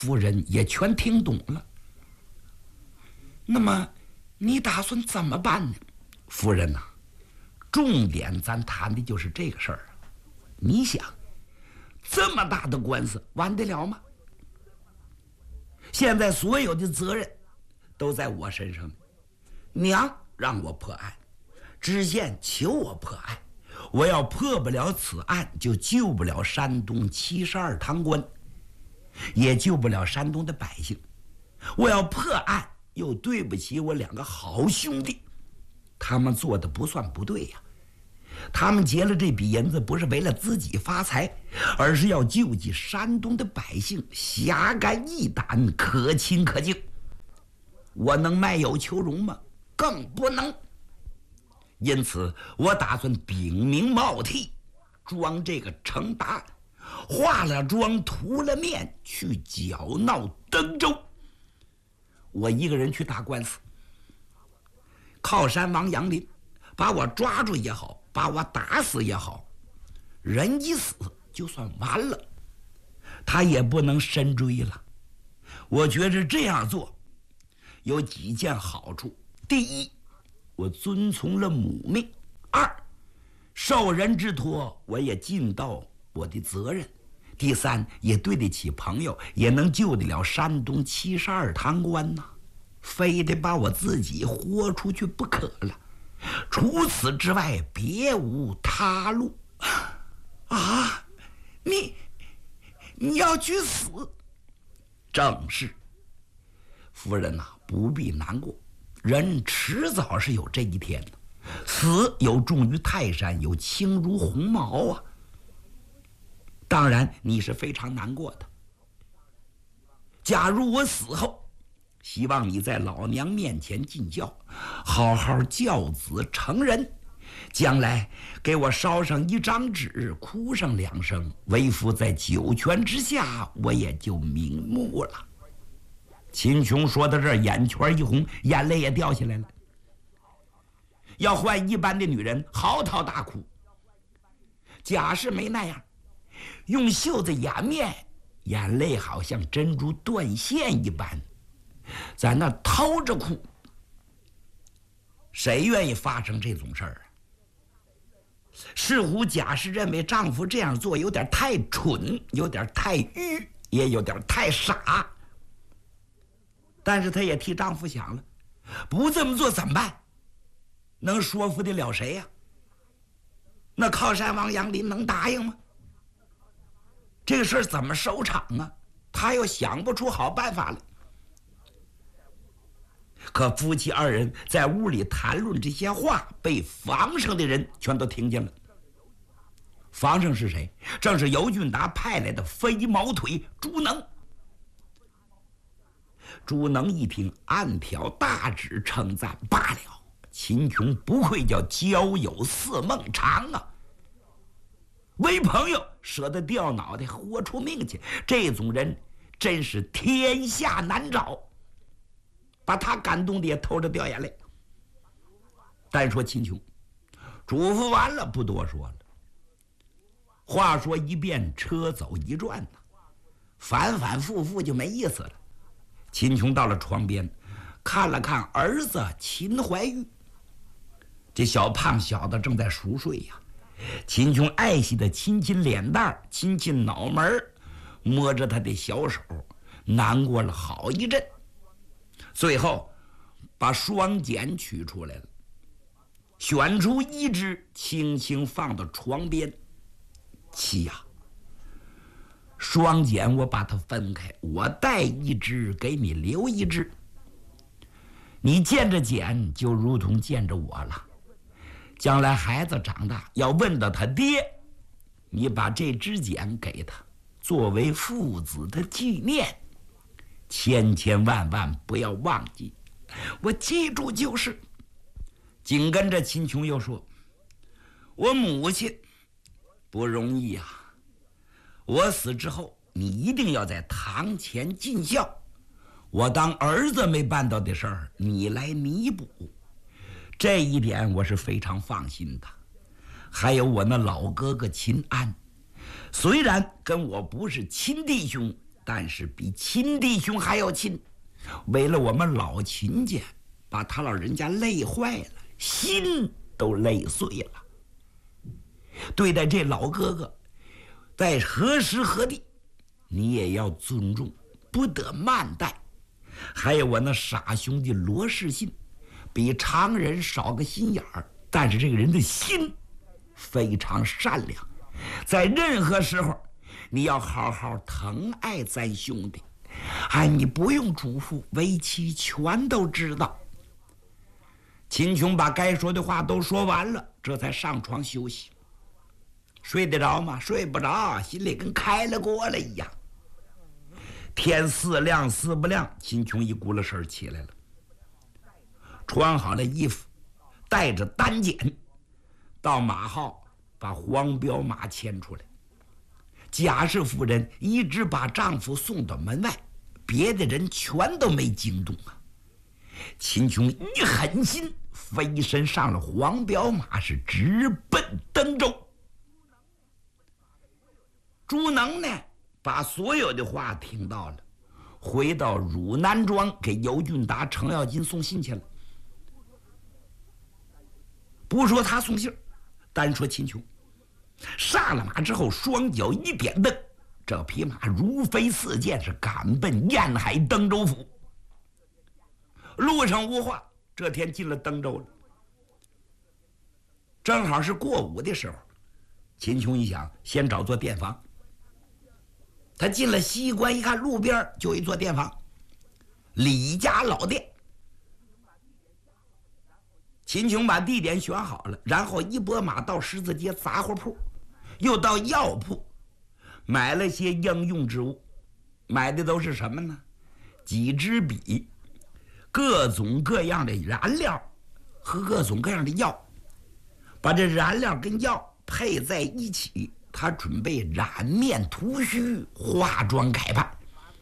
夫人也全听懂了。那么你打算怎么办呢？夫人呐，重点咱谈的就是这个事儿。你想，这么大的官司完得了吗？现在所有的责任都在我身上。娘让我破案，知县求我破案，我要破不了此案，就救不了山东72堂官，也救不了山东的百姓。我要破案，又对不起我2个好兄弟，他们做的不算不对呀。他们结了这笔银子，不是为了自己发财，而是要救济山东的百姓，侠肝义胆，可亲可敬。我能卖友求荣吗？更不能。因此我打算禀明冒替，装这个程达，化了妆涂了面，去搅闹登州。我一个人去打官司，靠山王杨林把我抓住也好，把我打死也好，人一死就算完了，他也不能深追了。我觉着这样做有几件好处：第一，我遵从了母命；二，受人之托，我也尽到我的责任；第三，也对得起朋友，也能救得了山东72堂官呐。非得把我自己豁出去不可了，除此之外别无他路。啊，你要去死？正是。夫人呐，不必难过，人迟早是有这一天的。死有重于泰山，有轻如鸿毛啊。当然你是非常难过的。假如我死后，希望你在老娘面前尽孝，好好教子成人，将来给我烧上一张纸，哭上2声，为父在九泉之下，我也就瞑目了。秦琼说到这儿，眼圈一红，眼泪也掉下来了。要换一般的女人，嚎啕大哭。贾世梅那样，用袖子掩面，眼泪好像珍珠断线一般，在那掏着哭。谁愿意发生这种事儿啊？似乎贾氏认为丈夫这样做有点太蠢，有点太愚，也有点太傻。但是她也替丈夫想了，不这么做怎么办？能说服得了谁呀？那靠山王杨林能答应吗？这个事儿怎么收场啊？她又想不出好办法来。可夫妻2人在屋里谈论这些话，被房上的人全都听见了。房上是谁？正是尤俊达派来的飞毛腿朱能。朱能一听，暗挑大指，称赞罢了。秦琼不愧叫交友似梦长啊！为朋友舍得掉脑袋豁出命去，这种人真是天下难找。把他感动的也偷着掉眼泪。单说秦琼，嘱咐完了，不多说了。话说一遍，车走一转呢，反反复复就没意思了。秦琼到了床边，看了看儿子秦怀玉，这小胖小子正在熟睡呀。秦琼爱惜的亲亲脸蛋，亲亲脑门，摸着他的小手，难过了好一阵。最后把双锏取出来了，选出一只，轻轻放到床边。妻呀，双锏我把它分开，我带一只，给你留一只。你见着锏就如同见着我了。将来孩子长大要问到他爹，你把这只锏给他，作为父子的纪念。千千万万不要忘记，我记住就是。紧跟着秦琼又说，我母亲不容易啊，我死之后你一定要在堂前尽孝，我当儿子没办到的事儿你来弥补，这一点我是非常放心的。还有我那老哥哥秦安，虽然跟我不是亲弟兄， 但是比亲弟兄还要亲。为了我们老秦家，把他老人家累坏了，心都累碎了。对待这老哥哥，在何时何地，你也要尊重，不得慢待。还有我那傻兄弟罗世信，比常人少个心眼儿，但是这个人的心非常善良，在任何时候你要好好疼爱咱兄弟。哎，你不用嘱咐，为妻全都知道。秦琼把该说的话都说完了，这才上床休息。睡得着吗？睡不着，心里跟开了锅了一样。天似亮似不亮，秦琼一咕噜声起来了，穿好了衣服，带着单锏到马号，把黄骠马牵出来。贾氏夫人一直把丈夫送到门外，别的人全都没惊动啊。秦琼一狠心，飞身上了黄骠马，是直奔登州。朱能呢，把所有的话听到了，回到汝南庄给尤俊达、程咬金送信去了。不说他送信，单说秦琼上了马之后，双脚一点蹬，这匹马如飞似箭，是赶奔燕海登州府。路上无话，这天进了登州了。正好是过午的时候，秦琼一想，先找座店房。他进了西关，一看路边就一座店房，李家老店。秦琼把地点选好了，然后一拨马到狮子街杂货铺，又到药铺，买了些应用之物。买的都是什么呢？几支笔，各种各样的燃料和各种各样的药。把这燃料跟药配在一起，他准备染面涂须，化妆改扮。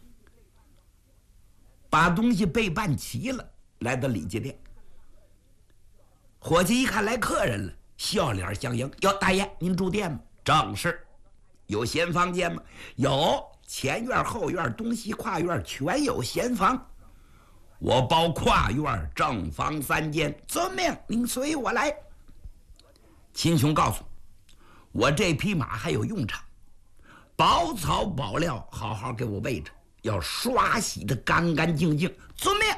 把东西备办齐了，来到李家店。伙计一看来客人了，笑脸相迎：“哟，大爷，您住店吗？”“正是。”“有闲房间吗？”“有，前院后院东西跨院全有闲房。”“我包跨院正房3间。”“遵命，您随我来。”秦琼告诉我，这匹马还有用场，保草保料好好给我喂着，要刷洗的干干净净。遵命。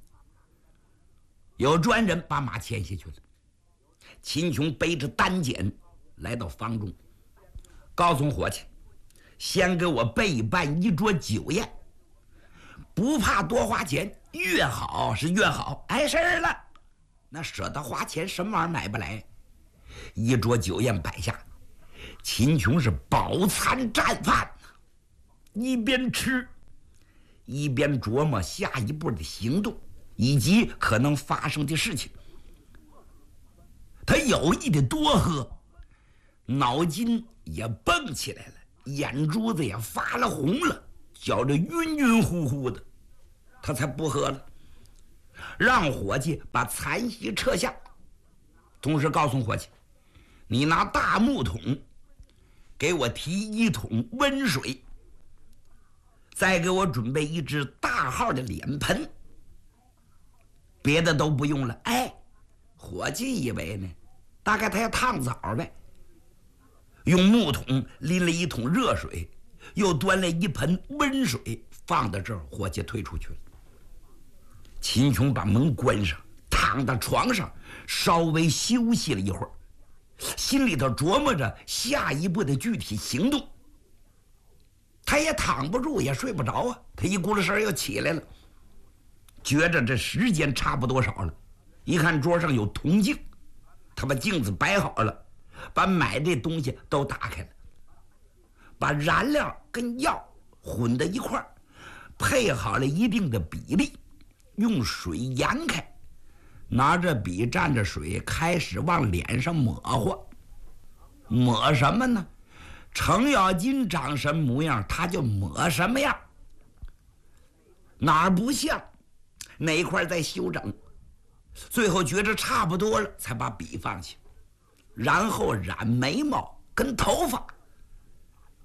有专人把马牵下去了。秦琼背着单锏来到房中，告诉伙计，先给我备办一桌酒宴，不怕多花钱，越好是越好。碍事儿了，那舍得花钱，什么玩意儿买不来？一桌酒宴摆下，秦琼是饱餐战饭，一边吃一边琢磨下一步的行动以及可能发生的事情。他有意的多喝，脑筋也蹦起来了，眼珠子也发了红了，觉着晕晕乎乎的，他才不喝了，让伙计把残席撤下，同时告诉伙计，你拿大木桶给我提1桶温水，再给我准备一只大号的脸盆，别的都不用了。哎，伙计以为呢，大概他要烫澡呗，用木桶拎了1桶热水，又端了1盆温水放到这儿，伙计退出去了。秦琼把门关上，躺到床上稍微休息了一会儿，心里头琢磨着下一步的具体行动。他也躺不住，也睡不着啊，他一咕噜声又起来了，觉着这时间差不多少了，一看桌上有铜镜，他把镜子摆好了，把买这东西都打开了，把燃料跟药混在一块儿，配好了一定的比例，用水研开，拿着笔蘸着水开始往脸上抹和。抹什么呢？程咬金长什么模样他就抹什么样，哪儿不像哪一块再修整，最后觉着差不多了才把笔放下，然后染眉毛跟头发，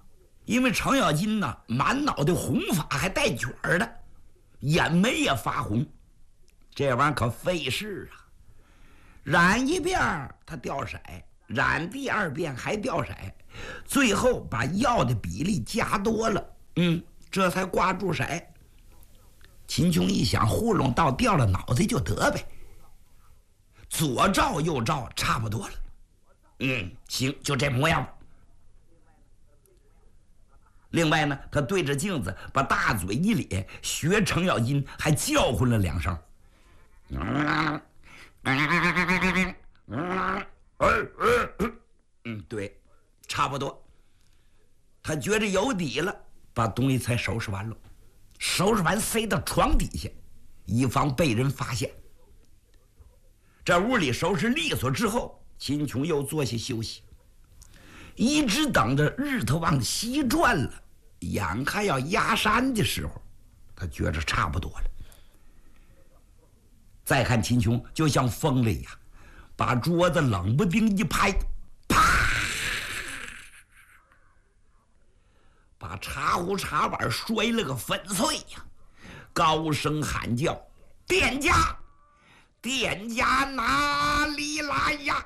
因为程咬金呢，满脑袋红发，还带卷儿的，眼眉也发红，这玩意儿可费事啊！染一遍他掉色，染第二遍还掉色，最后把药的比例加多了，这才挂住色。秦琼一想，糊弄到掉了脑子就得呗，左照右照差不多了。行，就这模样吧。另外呢，他对着镜子把大嘴一咧，学程咬金，还叫唤了2声。对，差不多。他觉着有底了，把东西才收拾完了，收拾完塞到床底下，以防被人发现。这屋里收拾利索之后，秦琼又坐下休息，一直等着日头往西转了，眼看要压山的时候，他觉着差不多了。再看秦琼就像疯了一样，把桌子冷不丁一拍，啪，把茶壶茶碗摔了个粉碎呀！高声喊叫：“店家！店家哪里来呀？”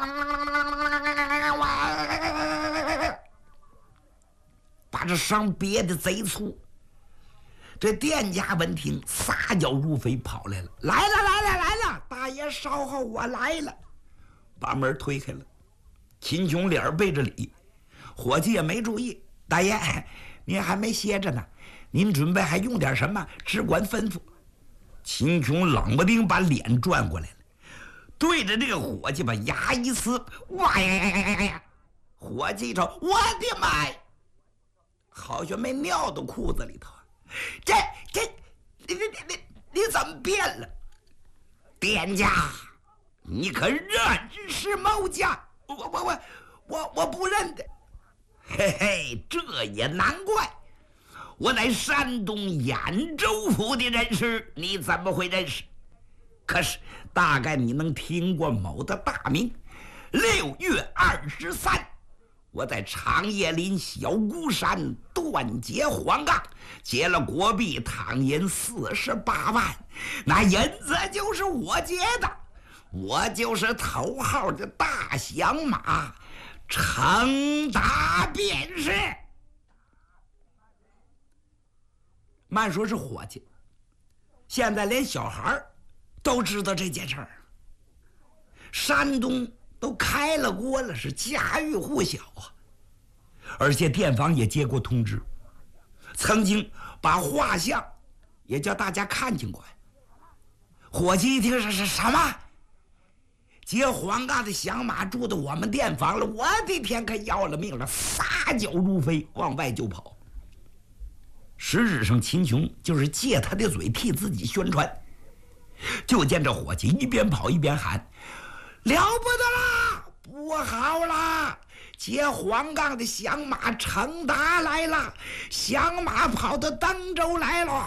把这伤憋得贼粗。这店家闻听，撒脚如飞跑来了，来了，大爷稍后我来了。把门推开了，秦琼脸背着里，伙计也没注意。大爷，您还没歇着呢，您准备还用点什么，只管吩咐。秦琼冷不丁把脸转过来了，对着这个伙计把牙一呲，哇呀！伙计一瞅，我的妈呀，好像没尿到裤子里头。你怎么变了？店家，你可认识某家？我不认得。嘿嘿，这也难怪，我乃山东兖州府的人士，你怎么会认识？可是大概你能听过某的大名。6月23。我在长叶林小孤山断截黄杠，劫了国币唐银48万，那银子就是我劫的，我就是头号的大响马程达便是。慢说是伙计，现在连小孩都知道这件事儿。山东都开了锅了，是家喻户晓啊！而且店方也接过通知，曾经把画像也叫大家看见过。伙计一听是什么？劫黄嘎的响马住到我们店房了，我的天，可要了命了，撒脚如飞往外就跑。实质上秦琼就是借他的嘴替自己宣传。就见这伙计一边跑一边喊：“了不得啦，不好啦！劫黄杠的响马程达来了，响马跑到登州来了！”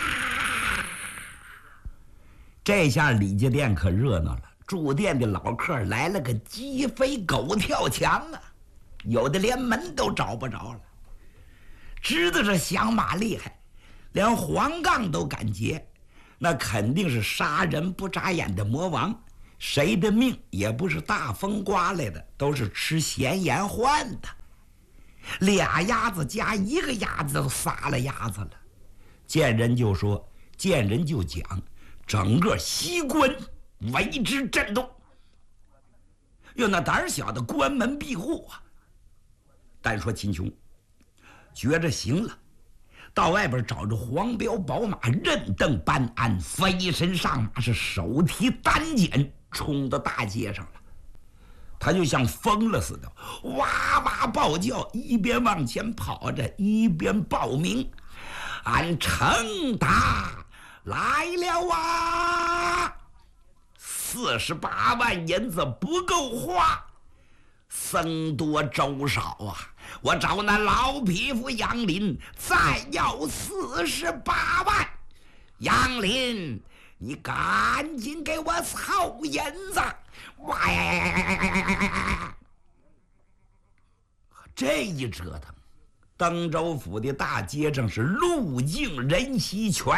这下李家店可热闹了，住店的老客来了个鸡飞狗跳墙啊，有的连门都找不着了。知道这响马厉害，连黄杠都敢劫，那肯定是杀人不眨眼的魔王。谁的命也不是大风刮来的，都是吃闲言换的。俩鸭子加一个鸭子都撒了鸭子了。见人就说，见人就讲，整个西关为之震动。有那胆小的关门闭户啊。单说秦琼觉着行了，到外边找着黄标宝马，任登班鞍，飞身上马，是手提单锏冲到大街上了。他就像疯了似的，哇哇暴叫，一边往前跑着，一边报名：“俺程达来了啊！48万银子不够花，僧多粥少啊！我找那老匹夫杨林再要48万。杨林，你赶紧给我凑银子！”哇呀！这一折腾， 登州府的大街上是路尽人稀，全